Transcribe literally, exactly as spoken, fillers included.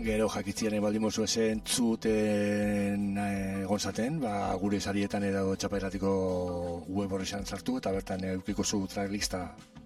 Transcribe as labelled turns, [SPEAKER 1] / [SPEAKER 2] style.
[SPEAKER 1] Gero jakitzien baldin mozu esen zuten egon zaten, ba, gure sarietan edo txapairatiko web horrexan sartu eta bertan eukiko zu tracklista